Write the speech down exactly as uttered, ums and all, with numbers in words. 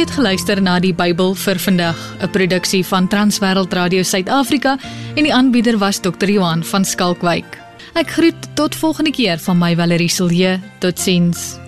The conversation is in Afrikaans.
het geluister na die Bybel vir vandag, 'n produksie van Transwêreld Radio Suid-Afrika en die aanbieder was dokter Johan van Skalkwyk. Ek groet tot volgende keer van my Valerie Silje. Totsiens.